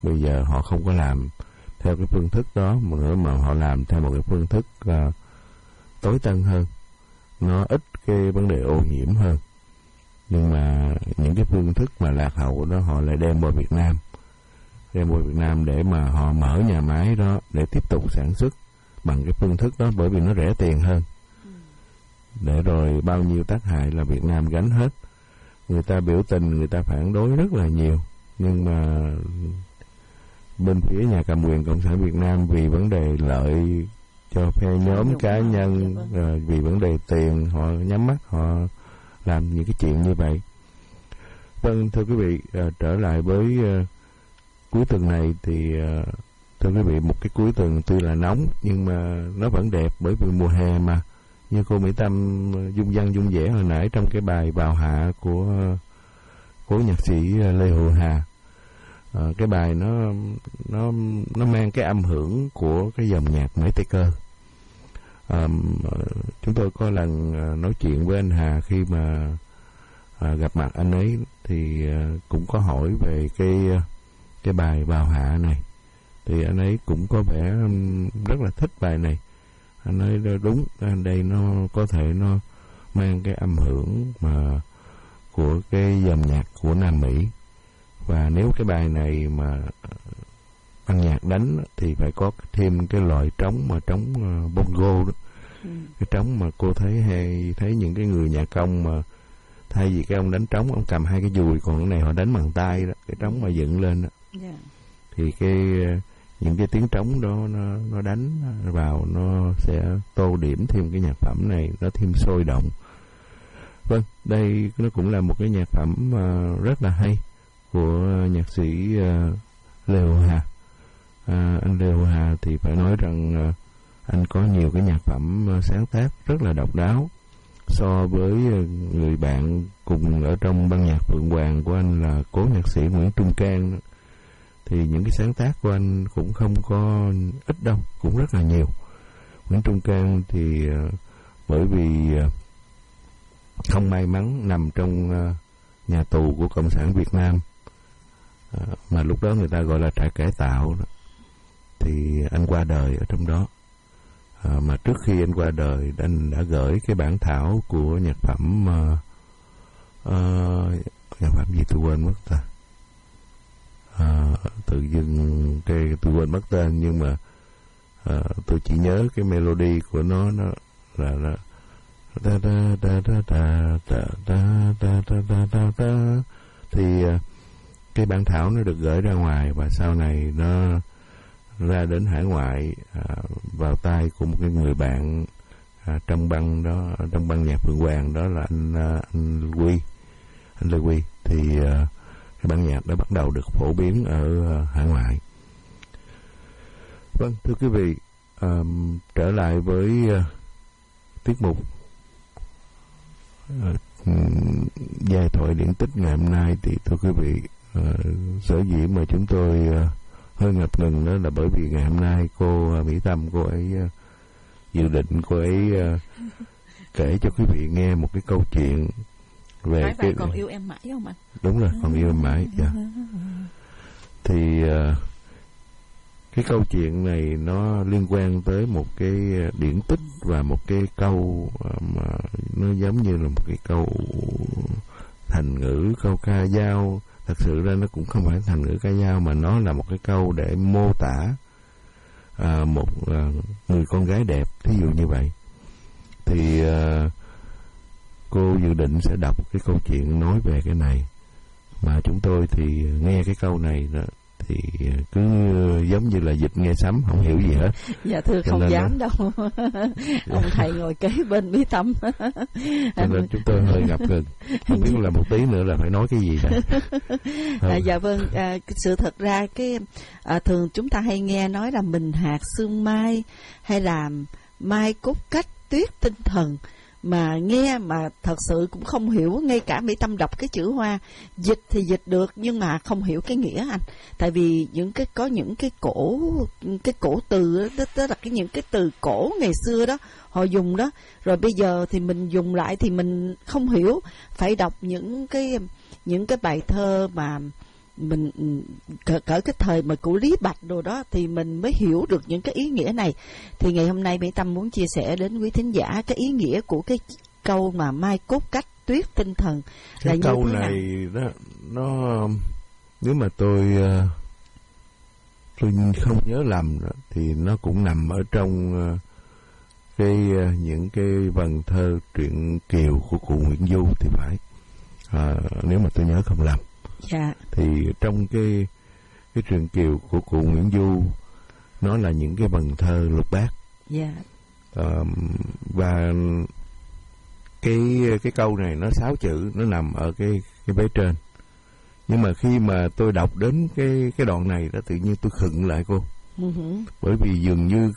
bây giờ họ không có làm theo cái phương thức đó nữa, mà họ làm theo một cái phương thức tối tân hơn, nó ít cái vấn đề ô nhiễm hơn. Nhưng mà những cái phương thức mà lạc hậu đó họ lại đem vào Việt Nam để mà họ mở nhà máy đó để tiếp tục sản xuất bằng cái phương thức đó, bởi vì nó rẻ tiền hơn. Để rồi bao nhiêu tác hại là Việt Nam gánh hết. Người ta biểu tình, người ta phản đối rất là nhiều, nhưng mà bên phía nhà cầm quyền Cộng sản Việt Nam vì vấn đề lợi cho phe nhóm cá nhân, vì vấn đề tiền, họ nhắm mắt họ làm những cái chuyện như vậy. Vâng, thưa quý vị, trở lại với cuối tuần này thì thưa quý vị, một cái cuối tuần tuy là nóng nhưng mà nó vẫn đẹp, bởi vì mùa hè mà. Như cô Mỹ Tâm dung dăng dung dẻ hồi nãy trong cái bài Vào Hạ của cố nhạc sĩ Lê Hữu Hà, cái bài nó mang cái âm hưởng của cái dòng nhạc Mễ Tây Cơ. Chúng tôi có lần nói chuyện với anh Hà khi mà gặp mặt anh ấy thì cũng có hỏi về cái bài Vào Hạ này, thì anh ấy cũng có vẻ rất là thích bài này. Anh nói đúng, đây nó có thể nó mang cái âm hưởng mà của cái dòng nhạc của Nam Mỹ, và nếu cái bài này mà ban nhạc đánh thì phải có thêm cái loại trống mà trống bongo đó. Cái trống mà cô thấy những cái người nhạc công mà thay vì cái ông đánh trống, ông cầm hai cái dùi, còn cái này họ đánh bằng tay đó, cái trống mà dựng lên đó. Thì những cái tiếng trống đó nó đánh vào, nó sẽ tô điểm thêm cái nhạc phẩm này, nó thêm sôi động. Vâng, đây nó cũng là một cái nhạc phẩm rất là hay của nhạc sĩ Lê Hữu Hà. Anh Lê Hữu Hà thì phải nói rằng anh có nhiều cái nhạc phẩm sáng tác rất là độc đáo. So với người bạn cùng ở trong ban nhạc Phượng Hoàng của anh là cố nhạc sĩ Nguyễn Trung Cang, thì những cái sáng tác của anh cũng không có ít đâu, cũng rất là nhiều. Nguyễn Trung Cang thì bởi vì không may mắn nằm trong nhà tù của Cộng sản Việt Nam, mà lúc đó người ta gọi là trại cải tạo đó, thì anh qua đời ở trong đó. Mà trước khi anh qua đời, anh đã gửi cái bản thảo của nhạc phẩm gì tôi quên mất ta. Tự dưng tôi quên mất tên, nhưng mà tôi chỉ nhớ cái melody của nó là thì cái bản thảo nó được gửi ra ngoài, và sau này nó ra đến hải ngoại, vào tay của một cái người bạn trong băng đó, trong băng nhạc Phượng Hoàng đó là anh Lê Quy. Thì cái bản nhạc đã bắt đầu được phổ biến ở hải ngoại. Vâng, thưa quý vị, trở lại với tiết mục giai thoại điển tích ngày hôm nay, thì thưa quý vị, sở dĩ mà chúng tôi hơi ngập ngừng đó là bởi vì ngày hôm nay cô Mỹ Tâm, cô ấy dự định cô ấy kể cho quý vị nghe một cái câu chuyện về phải cái Còn Yêu Em Mãi không anh? Đúng rồi, Còn Yêu Em Mãi. Dạ. Thì cái câu chuyện này nó liên quan tới một cái điển tích và một cái câu mà nó giống như là một cái câu thành ngữ, câu ca dao. Thật sự ra nó cũng không phải thành ngữ ca dao, mà nó là một cái câu để mô tả một người con gái đẹp, thí dụ như vậy. Thì cô dự định sẽ đọc cái câu chuyện nói về cái này, mà chúng tôi thì nghe cái câu này đó thì cứ giống như là dịch nghe sấm, không hiểu gì hết. Dạ thưa, không dám đâu. Ông thầy ngồi kế bên Bí Tâm. Cho nên chúng tôi hơi ngập ngừng, không biết là một tí nữa là phải nói cái gì đây. Dạ vâng, sự thật ra cái thường chúng ta hay nghe nói là mình hạt sương mai, hay là mai cốt cách, tuyết tinh thần, mà nghe mà thật sự cũng không hiểu. Ngay cả Mỹ Tâm đọc cái chữ Hoa, dịch thì dịch được nhưng mà không hiểu cái nghĩa anh. Tại vì có những cái cổ từ đó, tức là những cái từ cổ ngày xưa đó họ dùng đó, rồi bây giờ thì mình dùng lại thì mình không hiểu. Phải đọc những cái bài thơ mà mình cỡ cái thời mà của Lý Bạch đồ đó thì mình mới hiểu được những cái ý nghĩa này. Thì ngày hôm nay Mỹ Tâm muốn chia sẻ đến quý thính giả cái ý nghĩa của cái câu mà mai cốt cách tuyết tinh thần cái là câu như thế này nào? nó nếu mà tôi không nhớ lầm đó, thì nó cũng nằm ở trong những cái vần thơ truyện Kiều của cụ Nguyễn Du thì phải, nếu mà tôi nhớ không lầm. Dạ. Thì trong cái truyện Kiều của cụ Nguyễn Du, nó là những cái vần thơ lục bát. Dạ. Và cái câu này nó 6 chữ, nó nằm ở cái vế trên. Nhưng mà khi mà tôi đọc đến cái đoạn này đó, tự nhiên tôi khựng lại cô. Bởi vì dường như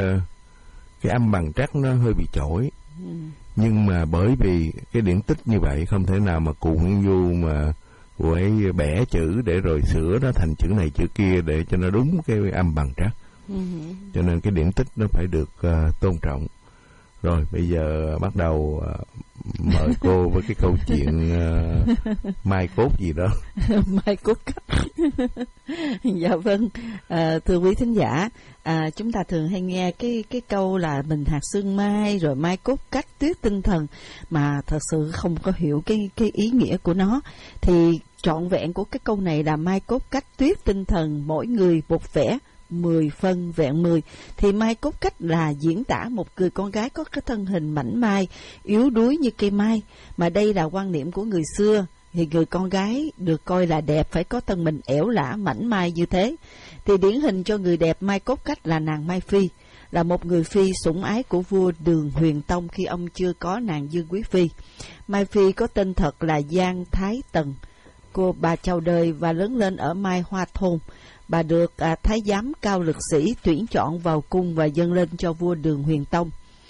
cái âm bằng trắc nó hơi bị chổi. Nhưng mà bởi vì cái điển tích như vậy, không thể nào mà cụ Nguyễn Du mà cụ ấy bẻ chữ để rồi sửa nó thành chữ này chữ kia để cho nó đúng cái âm bằng trắc. Cho nên cái điển tích nó phải được tôn trọng. Rồi bây giờ bắt đầu mời cô với cái câu chuyện mai cốt gì đó. Mai cốt cách. Dạ vâng, thưa quý thính giả, chúng ta thường hay nghe cái câu là mình hạt sương mai rồi mai cốt cách tuyết tinh thần, mà thật sự không có hiểu cái ý nghĩa của nó. Thì trọn vẹn của cái câu này là mai cốt cách tuyết tinh thần, mỗi người một vẻ, 10 phân vẹn 10. Thì mai cốt cách là diễn tả một người con gái có cái thân hình mảnh mai, yếu đuối như cây mai. Mà đây là quan niệm của người xưa, thì người con gái được coi là đẹp phải có thân mình ẻo lả mảnh mai như thế. Thì điển hình cho người đẹp mai cốt cách là nàng Mai Phi, là một người phi sủng ái của vua Đường Huyền Tông khi ông chưa có nàng Dương Quý Phi. Mai Phi có tên thật là Giang Thái Tần. Cô bà chào đời và lớn lên ở Mai Hoa Thôn. Bà được thái giám Cao Lực Sĩ tuyển chọn vào cung và dâng lên cho vua Đường Huyền Tông.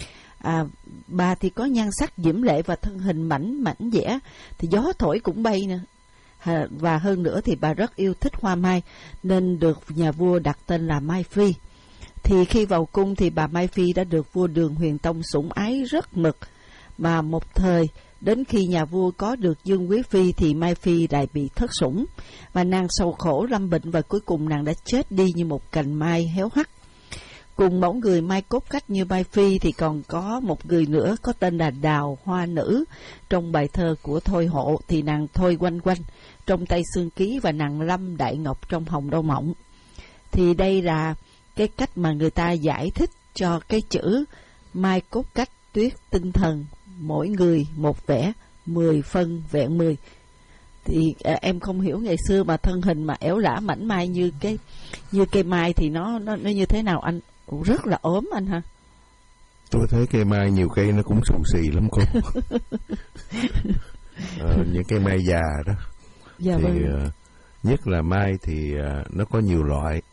Bà thì có nhan sắc diễm lệ và thân hình mảnh dẻ, thì gió thổi cũng bay nữa. Và hơn nữa thì bà rất yêu thích hoa mai, nên được nhà vua đặt tên là Mai Phi. Thì khi vào cung thì bà Mai Phi đã được vua Đường Huyền Tông sủng ái rất mực. Mà một thời, đến khi nhà vua có được Dương Quý Phi thì Mai Phi lại bị thất sủng, và nàng sầu khổ lâm bệnh, và cuối cùng nàng đã chết đi như một cành mai héo hắt. Cùng mẫu người mai cốt cách như Mai Phi thì còn có một người nữa có tên là Đào Hoa Nữ. Trong bài thơ của Thôi Hộ thì nàng Thôi Quanh Quanh trong Tây Sương Ký, và nàng Lâm Đại Ngọc trong Hồng Đô Mộng. Thì đây là cái cách mà người ta giải thích cho cái chữ mai cốt cách tuyết tinh thần, mỗi người một vẻ, 10 phân vẹn 10. Thì em không hiểu ngày xưa mà thân hình mà éo lả mảnh mai như cây mai thì nó như thế nào anh? Cũng rất là ốm anh ha. Tôi thấy cây mai nhiều cây nó cũng xù xì lắm cô. Những cây mai già đó. Dạ thì vâng. Nhất là mai thì nó có nhiều loại.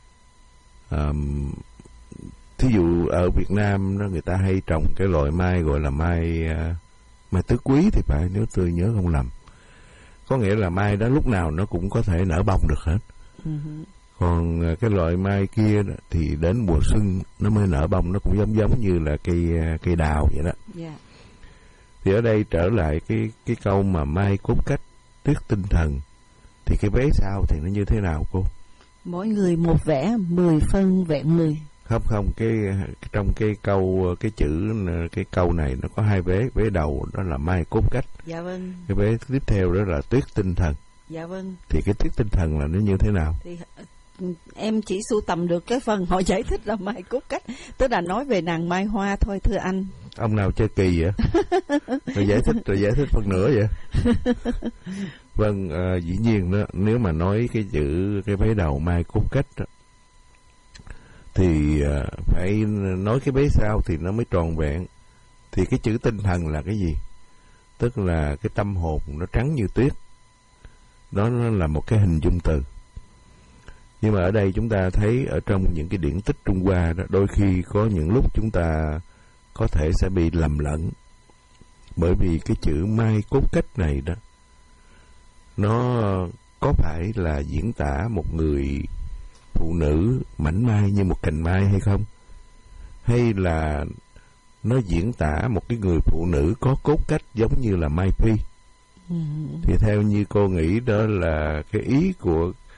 Thí dụ ở Việt Nam đó, người ta hay trồng cái loại mai gọi là mai tứ quý thì phải, nếu tôi nhớ không lầm. Có nghĩa là mai đó lúc nào nó cũng có thể nở bông được hết. Còn cái loại mai kia đó, thì đến mùa xuân nó mới nở bông, nó cũng giống như là cây đào vậy đó. Yeah. Thì ở đây trở lại cái câu mà mai cốt cách tuyết tinh thần, thì cái vế sau thì nó như thế nào cô? Mỗi người một vẻ, 10 phân vẹn 10. Không, trong cái câu này nó có hai vế đầu đó là mai cốt cách. Dạ vâng. Cái vế tiếp theo đó là tuyết tinh thần. Dạ vâng. Thì cái tuyết tinh thần là nó như thế nào? Thì em chỉ sưu tầm được cái phần họ giải thích là mai cốt cách, tức là nói về nàng Mai Hoa thôi thưa anh. Ông nào chơi kỳ vậy? Rồi giải thích phần nữa vậy? Vâng, dĩ nhiên đó, nếu mà nói cái vế đầu mai cốt cách đó, thì phải nói cái vế sau thì nó mới tròn vẹn. Thì cái chữ tinh thần là cái gì? Tức là cái tâm hồn nó trắng như tuyết. Đó nó là một cái hình dung từ. Nhưng mà ở đây chúng ta thấy ở trong những cái điển tích Trung Hoa đó, đôi khi có những lúc chúng ta có thể sẽ bị lầm lẫn. Bởi vì cái chữ mai cốt cách này đó, nó có phải là diễn tả một người phụ nữ mảnh mai như một cành mai hay không? Hay là nó diễn tả một cái người phụ nữ có cốt cách giống như là Mai Phi? Thì theo như cô nghĩ đó là cái ý của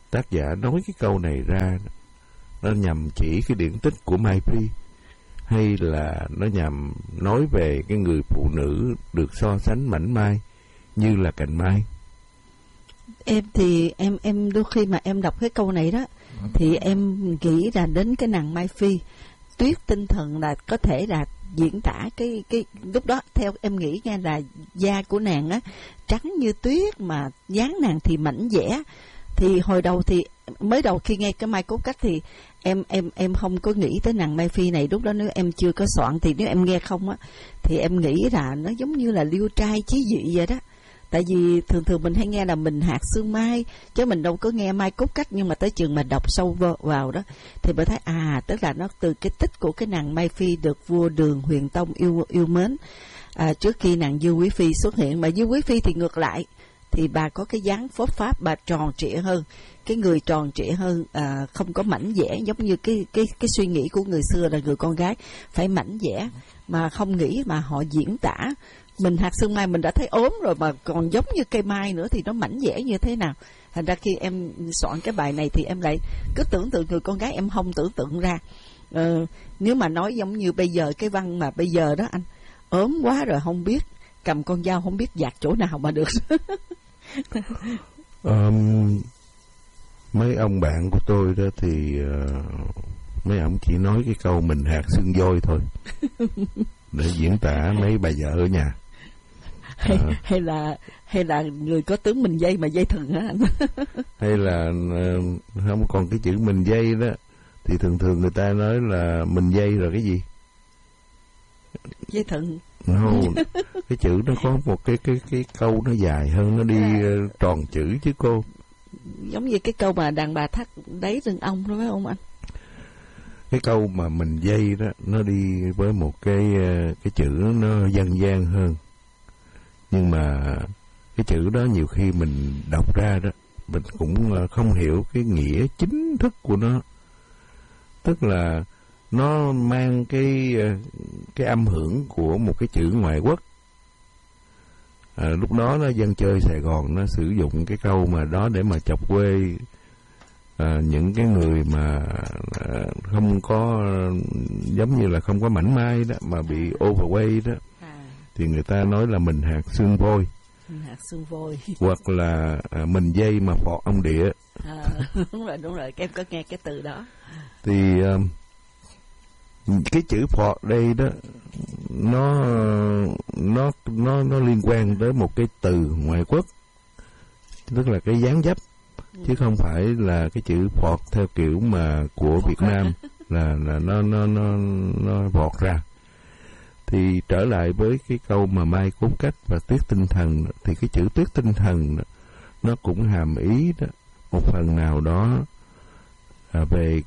tác giả nói cái câu này ra nó nhằm chỉ cái điển tích của Mai Phi, hay là nó nhằm nói về cái người phụ nữ được so sánh mảnh mai như là cành mai? Em thì em đôi khi mà em đọc cái câu này đó thì em nghĩ là đến cái nàng Mai Phi. Tuyết tinh thần là có thể là diễn tả cái lúc đó theo em nghĩ nha, là da của nàng á trắng như tuyết mà dáng nàng thì mảnh dẻ. Thì hồi đầu thì mới đầu khi nghe cái Mai Cốt Cách thì em không có nghĩ tới nàng Mai Phi này, lúc đó nếu em chưa có soạn thì nếu em nghe không á thì em nghĩ là nó giống như là liêu trai chí dị vậy đó. Tại vì thường mình hay nghe là mình hạt sương mai, chứ mình đâu có nghe Mai Cốt Cách. Nhưng mà tới chừng mà đọc sâu vào đó thì mới thấy tức là nó từ cái tích của cái nàng Mai Phi được vua Đường Huyền Tông yêu mến trước khi nàng Dư Quý Phi xuất hiện. Mà Dư Quý Phi thì ngược lại, thì bà có cái dáng phốt pháp, bà tròn trịa hơn, cái người tròn trịa hơn, không có mảnh dẻ giống như cái suy nghĩ của người xưa là người con gái phải mảnh dẻ, mà không nghĩ mà họ diễn tả mình hạt sương mai mình đã thấy ốm rồi mà còn giống như cây mai nữa thì nó mảnh dẻ như thế nào. Thành ra khi em soạn cái bài này thì em lại cứ tưởng tượng người con gái, em không tưởng tượng ra. Nếu mà nói giống như bây giờ cái văn mà bây giờ đó anh, ốm quá rồi không biết cầm con dao, không biết dạt chỗ nào mà được. Mấy ông bạn của tôi đó thì mấy ông chỉ nói cái câu mình hạt xương voi thôi để diễn tả mấy bà vợ ở nhà. Hay là người có tướng mình dây mà dây thừng hả anh? Hay là không, còn cái chữ mình dây đó thì thường người ta nói là mình dây rồi cái gì? Dây thừng. Không, cái chữ nó có một cái câu nó dài hơn, nó đi tròn chữ chứ cô. Giống như cái câu mà đàn bà thắt đáy rừng ong đó phải không anh? Cái câu mà mình dây đó nó đi với một cái chữ nó dân gian hơn. Nhưng mà cái chữ đó nhiều khi mình đọc ra đó mình cũng không hiểu cái nghĩa chính thức của nó. Tức là nó mang cái âm hưởng của một cái chữ ngoại quốc. Lúc đó nó dân chơi Sài Gòn nó sử dụng cái câu mà đó để mà chọc quê những cái người mà không có giống như là không có mảnh mai đó mà bị overweight đó, thì người ta nói là mình hạt xương voi. Hạt xương voi. Hoặc là mình dây mà phọt ông địa. Đúng rồi, em có nghe cái từ đó. Thì cái chữ phọt đây đó nó liên quan tới một cái từ ngoại quốc, tức là cái dáng dấp, chứ không phải là cái chữ phọt theo kiểu mà của Việt Nam là nó vọt ra. Thì trở lại với cái câu mà Mai Cốt Cách và tuyết tinh thần, thì cái chữ tuyết tinh thần nó cũng hàm ý đó, một phần nào đó về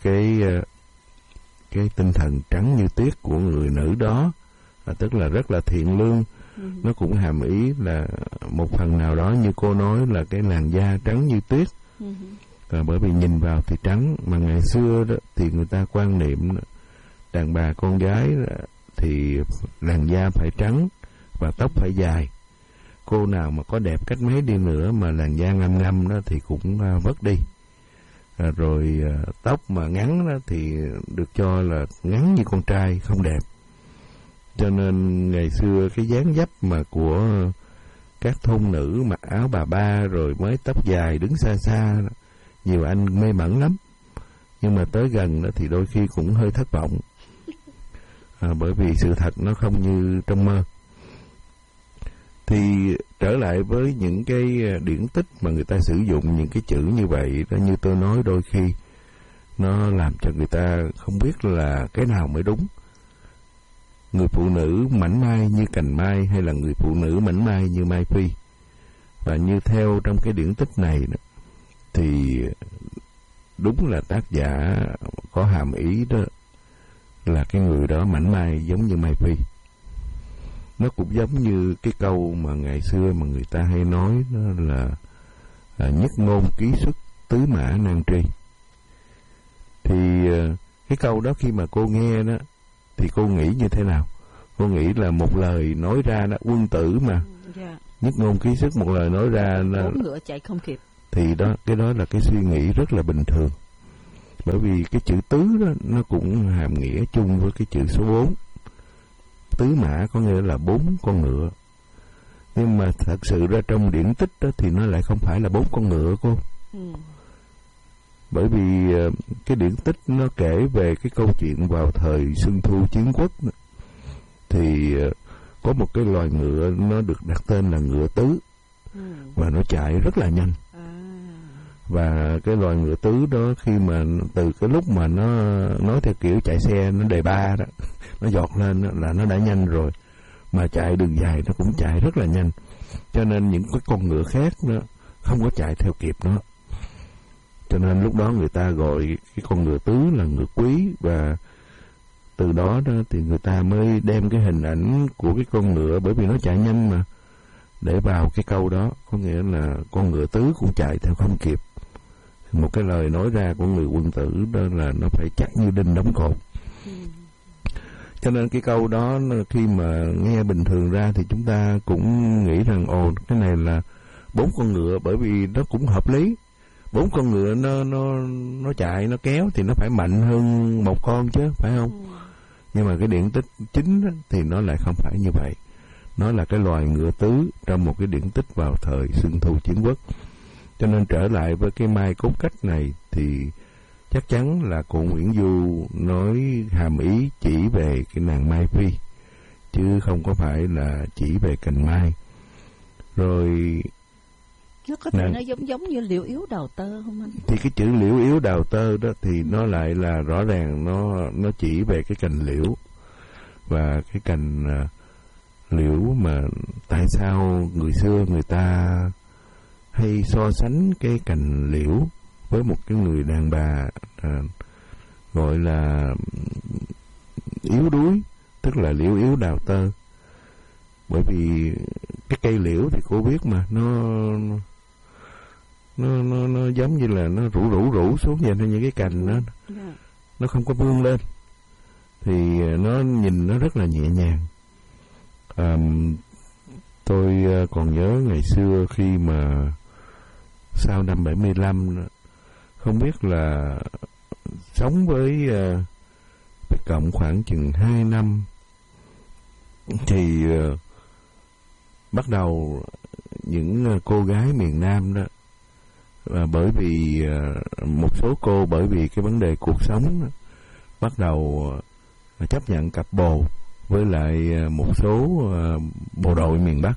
cái tinh thần trắng như tuyết của người nữ đó, tức là rất là thiện lương. Nó cũng hàm ý là một phần nào đó như cô nói là cái làn da trắng như tuyết. Bởi vì nhìn vào thì trắng, mà ngày xưa đó thì người ta quan niệm đàn bà con gái thì làn da phải trắng và tóc phải dài. Cô nào mà có đẹp cách mấy đi nữa mà làn da ngăm ngăm đó thì cũng vất đi. Rồi tóc mà ngắn đó thì được cho là ngắn như con trai, không đẹp. Cho nên ngày xưa cái dáng dấp mà của các thôn nữ mặc áo bà ba rồi mới tóc dài đứng xa xa đó, nhiều anh mê mẩn lắm. Nhưng mà tới gần đó thì đôi khi cũng hơi thất vọng, bởi vì sự thật nó không như trong mơ. Thì trở lại với những cái điển tích mà người ta sử dụng những cái chữ như vậy đó, như tôi nói, đôi khi nó làm cho người ta không biết là cái nào mới đúng. Người phụ nữ mảnh mai như cành mai, hay là người phụ nữ mảnh mai như Mai Phi. Và như theo trong cái điển tích này đó, thì đúng là tác giả có hàm ý đó là cái người đó mảnh mai giống như Mai Phi. Nó cũng giống như cái câu mà ngày xưa mà người ta hay nói đó là nhất ngôn ký xuất tứ mã nan tri. Thì cái câu đó khi mà cô nghe đó thì cô nghĩ như thế nào? Cô nghĩ là một lời nói ra đó, quân tử mà, nhất ngôn ký xuất, một lời nói ra bốn ngựa chạy không kịp. thì cái đó là cái suy nghĩ rất là bình thường. Bởi vì cái chữ tứ đó nó cũng hàm nghĩa chung với cái chữ số 4. Tứ mã có nghĩa là 4 con ngựa. Nhưng mà thật sự ra trong điển tích đó thì nó lại không phải là 4 con ngựa cô. Bởi vì cái điển tích nó kể về cái câu chuyện vào thời Xuân Thu Chiến Quốc. Thì có một cái loài ngựa nó được đặt tên là ngựa tứ. Và nó chạy rất là nhanh. Và cái loài ngựa tứ đó khi mà từ cái lúc mà nó nói theo kiểu chạy xe nó đề ba đó, nó giọt lên đó, là nó đã nhanh rồi. Mà chạy đường dài nó cũng chạy rất là nhanh. Cho nên những cái con ngựa khác nó không có chạy theo kịp nó. Cho nên lúc đó người ta gọi cái con ngựa tứ là ngựa quý. Và từ đó thì người ta mới đem cái hình ảnh của cái con ngựa, bởi vì nó chạy nhanh mà, để vào cái câu đó. Có nghĩa là con ngựa tứ cũng chạy theo không kịp. Một cái lời nói ra của người quân tử đó là nó phải chắc như đinh đóng cột. Cho nên cái câu đó khi mà nghe bình thường ra thì chúng ta cũng nghĩ rằng cái này là 4 con ngựa, bởi vì nó cũng hợp lý. 4 con ngựa nó chạy, nó kéo thì nó phải mạnh hơn một con chứ, phải không? Nhưng mà cái điển tích chính đó, thì nó lại không phải như vậy. Nó là cái loài ngựa tứ trong một cái điển tích vào thời Xuân Thu Chiến Quốc. Cho nên trở lại với cái Mai Cốt Cách này thì chắc chắn là cụ Nguyễn Du nói hàm ý chỉ về cái nàng Mai Phi, chứ không có phải là chỉ về cành mai. Rồi nó có thể nó giống như liễu yếu đào tơ không anh? Thì cái chữ liễu yếu đào tơ đó thì nó lại là rõ ràng nó chỉ về cái cành liễu. Và cái cành liễu mà tại sao người xưa người ta hay so sánh cái cành liễu với một cái người đàn bà gọi là yếu đuối, tức là liễu yếu đào tơ. Bởi vì cái cây liễu thì cô biết mà, nó giống như là nó rủ xuống vậy, những cái cành nó không có vươn lên, thì nó nhìn nó rất là nhẹ nhàng. Tôi còn nhớ ngày xưa khi mà sau năm 75, không biết là sống với cộng khoảng chừng 2 năm thì bắt đầu những cô gái miền Nam đó, bởi vì một số cô bởi vì cái vấn đề cuộc sống đó, bắt đầu chấp nhận cặp bồ với lại một số bộ đội miền Bắc.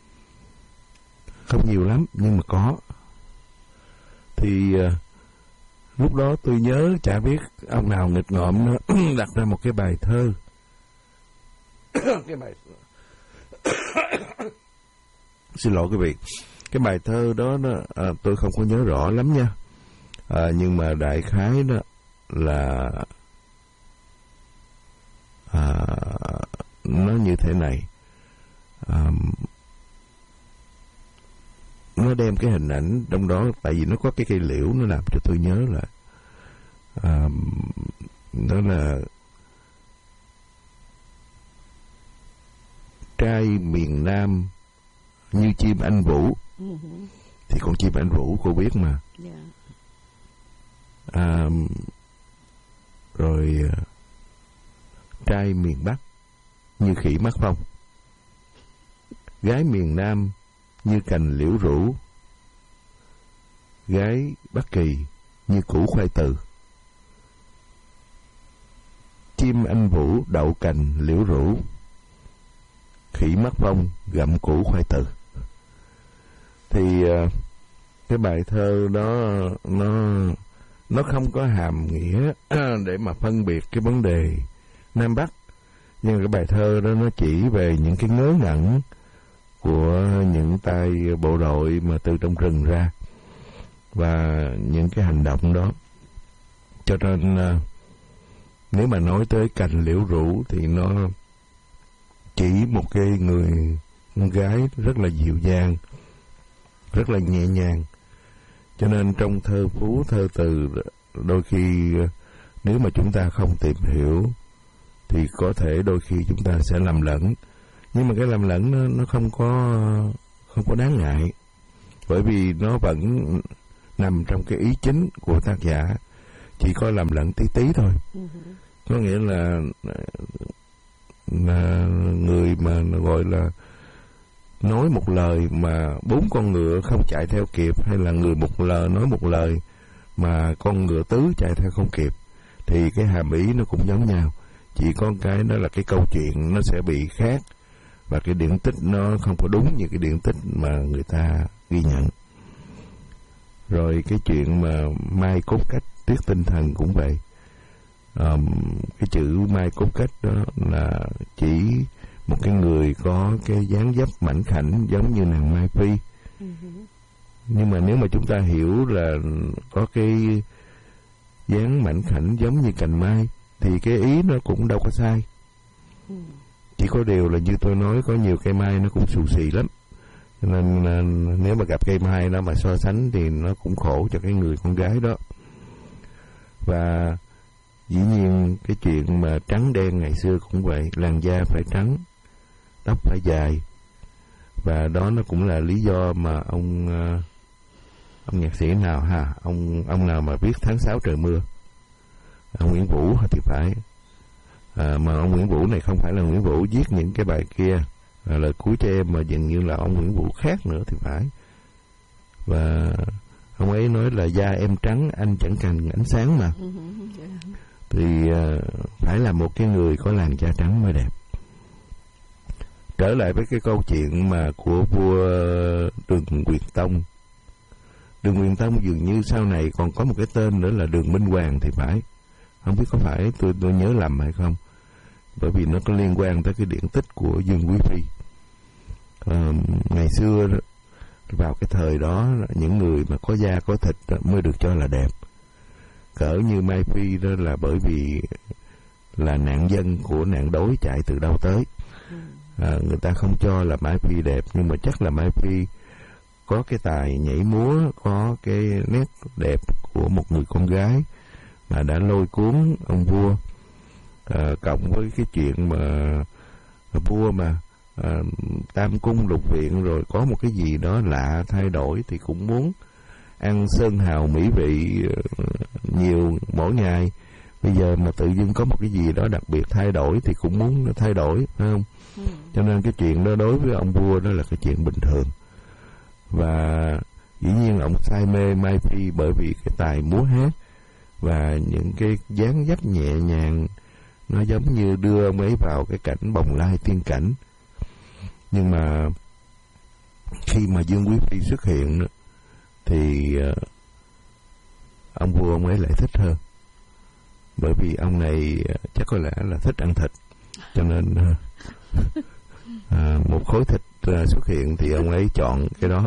Không nhiều lắm nhưng mà có. Thì lúc đó tôi nhớ chả biết ông nào nghịch ngợm nó đặt ra một cái bài thơ. Xin lỗi quý vị. Cái bài thơ đó tôi không có nhớ rõ lắm nha. Nhưng mà đại khái đó là nó như thế này. Nó đem cái hình ảnh trong đó, tại vì nó có cái cây liễu, nó làm cho tôi nhớ là đó là trai miền Nam như chim anh vũ. Thì con chim anh vũ cô biết mà. Rồi trai miền Bắc như khỉ mắc phong, gái miền Nam như cành liễu rủ, gái Bắc Kỳ như củ khoai từ. Chim anh vũ đậu cành liễu rủ, khỉ mắc phong gặm củ khoai từ. Thì cái bài thơ đó nó không có hàm nghĩa để mà phân biệt cái vấn đề Nam Bắc, nhưng cái bài thơ đó nó chỉ về những cái ngớ ngẩn của những tay bộ đội mà từ trong rừng ra và những cái hành động đó. Cho nên nếu mà nói tới cành liễu rủ thì nó chỉ một cái người con gái rất là dịu dàng, rất là nhẹ nhàng. Cho nên trong thơ phú thơ từ, đôi khi nếu mà chúng ta không tìm hiểu thì có thể đôi khi chúng ta sẽ lầm lẫn. Nhưng mà cái lầm lẫn nó không có đáng ngại, bởi vì nó vẫn nằm trong cái ý chính của tác giả, chỉ có lầm lẫn tí tí thôi. Có nghĩa là người mà gọi là nói một lời mà 4 con ngựa không chạy theo kịp, hay là người một lời nói một lời mà con ngựa tứ chạy theo không kịp, thì cái hàm ý nó cũng giống nhau. Chỉ có cái đó là cái câu chuyện nó sẽ bị khác, và cái điển tích nó không có đúng như cái điển tích mà người ta ghi nhận. Rồi cái chuyện mà mai cốt cách tuyết tinh thần cũng vậy. Cái chữ mai cốt cách đó là chỉ một cái người có cái dáng dấp mảnh khảnh giống như nàng Mai Phi. Nhưng mà nếu mà chúng ta hiểu là có cái dáng mảnh khảnh giống như cành mai, thì cái ý nó cũng đâu có sai. Chỉ có điều là như tôi nói, có nhiều cây mai nó cũng xù xì lắm, cho nên nếu mà gặp cây mai đó mà so sánh thì nó cũng khổ cho cái người con gái đó. Và dĩ nhiên cái chuyện mà trắng đen ngày xưa cũng vậy, làn da phải trắng, tóc phải dài, và đó nó cũng là lý do mà ông nhạc sĩ nào ông nào mà viết Tháng 6 trời mưa, ông Nguyễn Vũ thì phải, mà ông Nguyễn Vũ này không phải là Nguyễn Vũ viết những cái bài kia, lời cuối cho em, mà dường như là ông Nguyễn Vũ khác nữa thì phải. Và ông ấy nói là da em trắng, anh chẳng cần ánh sáng mà. Thì phải là một cái người có làn da trắng mới đẹp. Trở lại với cái câu chuyện mà của vua Đường Quyền Tông. Đường Quyền Tông dường như sau này còn có một cái tên nữa là Đường Minh Hoàng thì phải. Không biết có phải tôi nhớ lầm hay không, bởi vì nó có liên quan tới cái điển tích của Dương Quý Phi. Ngày xưa vào cái thời đó, những người mà có da có thịt mới được cho là đẹp. Cỡ như Mai Phi đó là bởi vì là nạn dân của nạn đói chạy từ đâu tới. Người ta không cho là Mai Phi đẹp, nhưng mà chắc là Mai Phi có cái tài nhảy múa, có cái nét đẹp của một người con gái mà đã lôi cuốn ông vua. Cộng với cái chuyện mà vua mà tam cung lục viện, rồi có một cái gì đó lạ thay đổi thì cũng muốn ăn sơn hào mỹ vị nhiều mỗi ngày. Bây giờ mà tự dưng có một cái gì đó đặc biệt thay đổi thì cũng muốn thay đổi, phải không? Cho nên cái chuyện đó đối với ông vua đó là cái chuyện bình thường. Và dĩ nhiên ông say mê Mai Phi bởi vì cái tài múa hát và những cái dáng dấp nhẹ nhàng, nó giống như đưa ông ấy vào cái cảnh bồng lai tiên cảnh. Nhưng mà khi mà Dương Quý Phi xuất hiện thì ông vua ông ấy lại thích hơn, bởi vì ông này chắc có lẽ là thích ăn thịt, cho nên một khối thịt xuất hiện thì ông ấy chọn cái đó.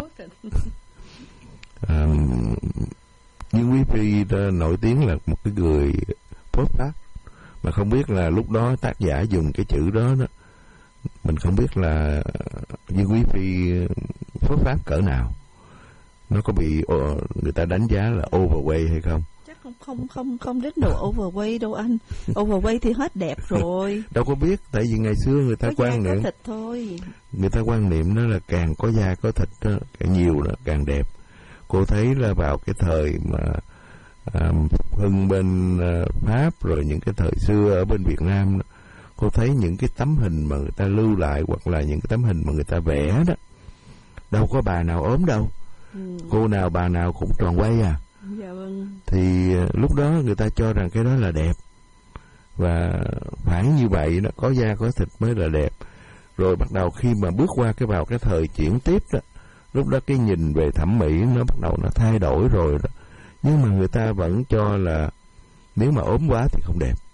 Dương Quý Phi nổi tiếng là một cái người phốt pháp, mà không biết là lúc đó tác giả dùng cái chữ đó, mình không biết là Dương Quý Phi phốt pháp cỡ nào, nó có bị người ta đánh giá là overweight hay không? Chắc không đến độ overweight đâu anh. Overweight thì hết đẹp rồi. Đâu có biết, tại vì ngày xưa người ta quan niệm thịt thôi. Người ta quan niệm đó là càng có da có thịt đó, càng nhiều đó càng đẹp. Cô thấy là vào cái thời mà hưng bên Pháp, rồi những cái thời xưa ở bên Việt Nam đó, cô thấy những cái tấm hình mà người ta lưu lại, hoặc là những cái tấm hình mà người ta vẽ đó, đâu có bà nào ốm đâu. Cô nào bà nào cũng tròn quay à. Dạ vâng. Thì lúc đó người ta cho rằng cái đó là đẹp, và phải như vậy đó, có da có thịt mới là đẹp. Rồi bắt đầu khi mà bước qua vào cái thời chuyển tiếp đó, lúc đó cái nhìn về thẩm mỹ nó bắt đầu nó thay đổi rồi đó. Nhưng mà người ta vẫn cho là nếu mà ốm quá thì không đẹp,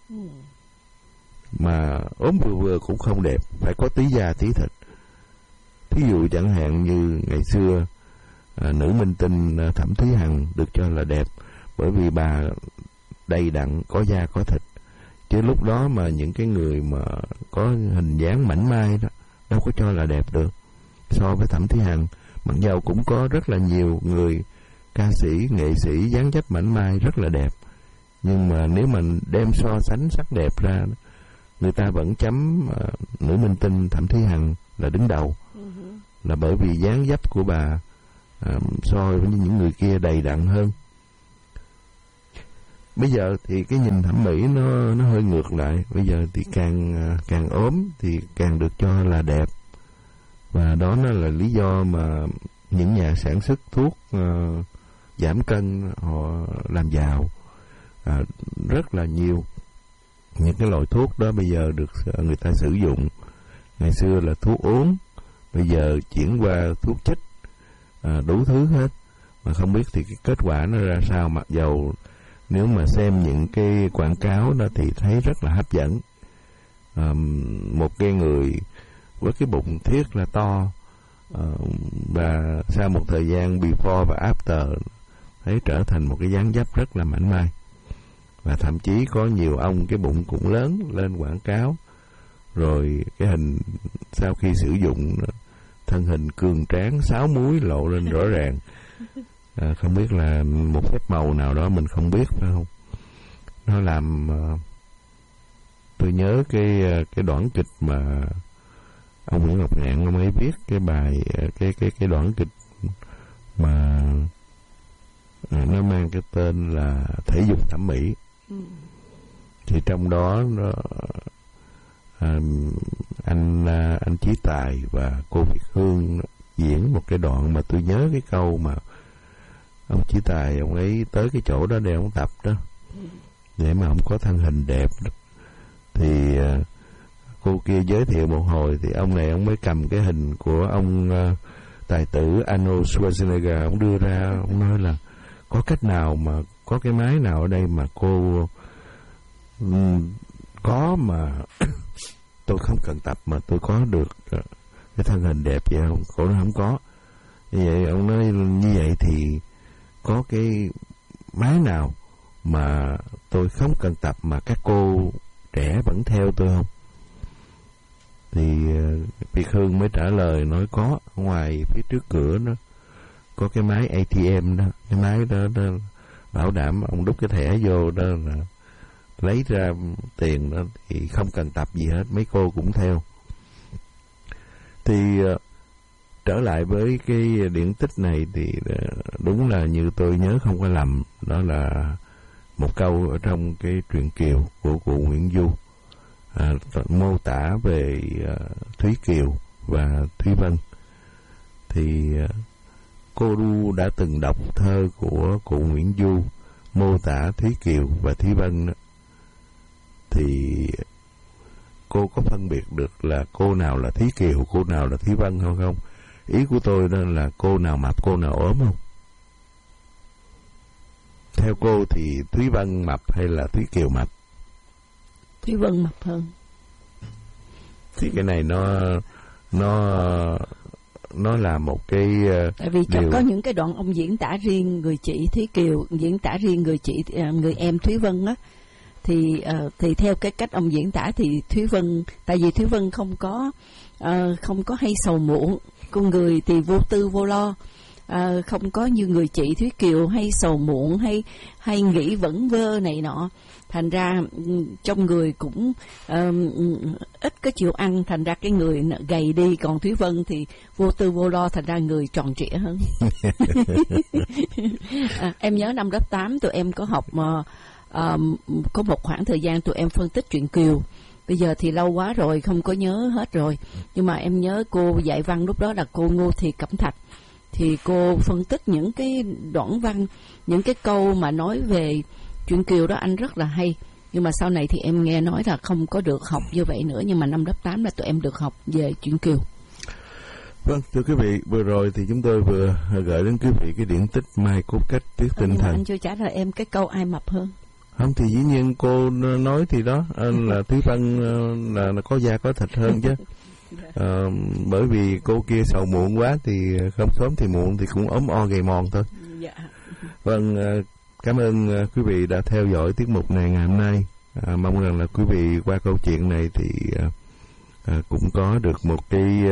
mà ốm vừa vừa cũng không đẹp, phải có tí da tí thịt. Thí dụ chẳng hạn như ngày xưa nữ minh tinh Thẩm Thúy Hằng được cho là đẹp bởi vì bà đầy đặn, có da có thịt. Chứ lúc đó mà những cái người mà có hình dáng mảnh mai đó đâu có cho là đẹp được. So với Thẩm Thúy Hằng, mặc dầu cũng có rất là nhiều người ca sĩ, nghệ sĩ dáng dấp mảnh mai rất là đẹp, nhưng mà nếu mình đem so sánh sắc đẹp ra, người ta vẫn chấm nữ minh tinh Thẩm Thúy Hằng là đứng đầu, là bởi vì dáng dấp của bà so với những người kia đầy đặn hơn. Bây giờ thì cái nhìn thẩm mỹ nó hơi ngược lại. Bây giờ thì càng ốm thì càng được cho là đẹp, và đó nó là lý do mà những nhà sản xuất thuốc giảm cân họ làm giàu rất là nhiều. Những cái loại thuốc đó bây giờ được người ta sử dụng. Ngày xưa là thuốc uống, bây giờ chuyển qua thuốc chích, đủ thứ hết, mà không biết thì cái kết quả nó ra sao. Mặc dầu nếu mà xem những cái quảng cáo đó thì thấy rất là hấp dẫn. Một cái người với cái bụng thiết là to, và sau một thời gian before và after thấy trở thành một cái dáng dấp rất là mảnh mai. Và thậm chí có nhiều ông cái bụng cũng lớn lên quảng cáo, rồi cái hình sau khi sử dụng thân hình cường tráng 6 múi lộ lên rõ ràng. Không biết là một phép màu nào đó mình không biết, phải không? Nó làm tôi nhớ cái đoạn kịch mà ông Nguyễn Ngọc Ngạn ông ấy viết cái bài cái đoạn kịch mà nó mang cái tên là Thể dục thẩm mỹ. Thì trong đó anh Chí Tài và cô Việt Hương diễn một cái đoạn mà tôi nhớ cái câu mà ông Chí Tài ông ấy tới cái chỗ đó để ông tập đó, để mà ông có thân hình đẹp đó. Thì cô kia giới thiệu một hồi thì ông này ông mới cầm cái hình của ông tài tử Arnold Schwarzenegger, ông đưa ra, ông nói là có cách nào mà có cái máy nào ở đây mà cô có mà tôi không cần tập mà tôi có được cái thân hình đẹp vậy không? Cô nói không có. Như vậy ông nói như vậy thì có cái máy nào mà tôi không cần tập mà các cô trẻ vẫn theo tôi không? Thì Việt Hương mới trả lời nói có, ngoài phía trước cửa nó có cái máy ATM đó, cái máy đó bảo đảm ông đút cái thẻ vô đó là lấy ra tiền đó, thì không cần tập gì hết, mấy cô cũng theo. Thì trở lại với cái điển tích này thì đúng là như tôi nhớ không có lầm, đó là một câu ở trong cái truyện Kiều của cụ Nguyễn Du, mô tả về Thúy Kiều và Thúy Vân. Thì cô Du đã từng đọc thơ của cụ Nguyễn Du mô tả Thúy Kiều và Thúy Vân đó. Thì cô có phân biệt được là cô nào là Thúy Kiều, cô nào là Thúy Vân không? Ý của tôi đó là cô nào mập, cô nào ốm không? Theo cô thì Thúy Vân mập hay là Thúy Kiều mập? Thúy Vân mập hơn. Thì cái này nó là một cái tại vì chắc có những cái đoạn ông diễn tả riêng người chị Thúy Kiều, diễn tả riêng người em Thúy Vân á, thì theo cái cách ông diễn tả thì Thúy Vân, tại vì Thúy Vân không có hay sầu muộn, con người thì vô tư vô lo, không có như người chị Thúy Kiều hay sầu muộn hay nghĩ vẩn vơ này nọ, thành ra trong người cũng ít có chịu ăn, thành ra cái người gầy đi. Còn Thúy Vân thì vô tư vô lo, thành ra người tròn trịa hơn. Em nhớ năm lớp 8 tụi em có học có một khoảng thời gian tụi em phân tích truyện Kiều. Bây giờ thì lâu quá rồi không có nhớ hết rồi, nhưng mà em nhớ cô dạy văn lúc đó là cô Ngô Thị Cẩm Thạch, thì cô phân tích những cái đoạn văn, những cái câu mà nói về truyện Kiều đó anh rất là hay. Nhưng mà sau này thì em nghe nói là không có được học như vậy nữa, nhưng mà năm lớp 8 là tụi em được học về truyện Kiều. Vâng, thưa quý vị, vừa rồi thì chúng tôi vừa gửi đến quý vị cái điển tích Mai Cốt Cách Tuyết Tinh Thần. Anh chưa trả lời em cái câu ai mập hơn. Không thì dĩ nhiên cô nói thì đó là Thúy Vân là có da có thịt hơn chứ. Bởi vì cô kia sầu muộn quá thì không sớm thì muộn thì cũng ốm o gầy mòn thôi. Dạ. Vâng, cảm ơn quý vị đã theo dõi tiết mục này ngày hôm nay. Mong rằng là quý vị qua câu chuyện này thì cũng có được một cái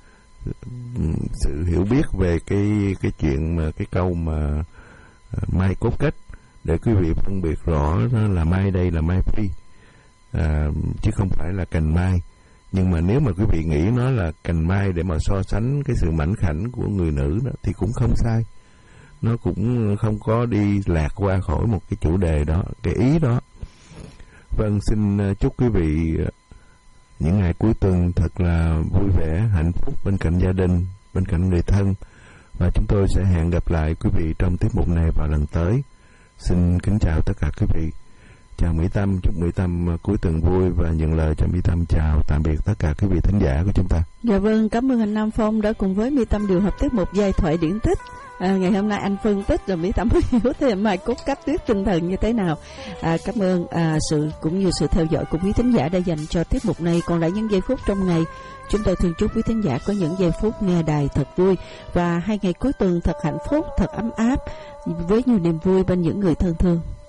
sự hiểu biết về cái chuyện mà cái câu mà Mai Cốt Cách, để quý vị phân biệt rõ đó là mai đây là mai phi, chứ không phải là cành mai. Nhưng mà nếu mà quý vị nghĩ nó là cành mai để mà so sánh cái sự mảnh khảnh của người nữ đó, thì cũng không sai. Nó cũng không có đi lạc qua khỏi một cái chủ đề đó, cái ý đó. Vâng, xin chúc quý vị những ngày cuối tuần thật là vui vẻ, hạnh phúc bên cạnh gia đình, bên cạnh người thân. Và chúng tôi sẽ hẹn gặp lại quý vị trong tiết mục này vào lần tới. Xin kính chào tất cả quý vị. Chào Mỹ Tâm, chúc Mỹ Tâm cuối tuần vui và nhận lời cho Mỹ Tâm chào tạm biệt tất cả quý vị thính giả của chúng ta. Dạ vâng, cảm ơn anh Nam Phong đã cùng với Mỹ Tâm điều hợp tiết mục giai thoại điển tích. Ngày hôm nay anh phân tích rồi Mỹ Tâm mới hiểu thêm mai cốt cách tuyết tinh thần như thế nào. Cảm ơn sự cũng như sự theo dõi của quý thính giả đã dành cho tiết mục này. Còn lại những giây phút trong ngày, chúng tôi thường chúc quý thính giả có những giây phút nghe đài thật vui và 2 ngày cuối tuần thật hạnh phúc, thật ấm áp với nhiều niềm vui bên những người thân thương.